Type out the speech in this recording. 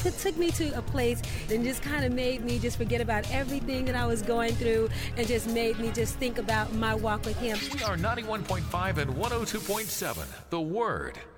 It took me to a place and just kind of made me just forget about everything that I was going through and just made me just think about my walk with Him. We are 91.5 and 102.7, The Word.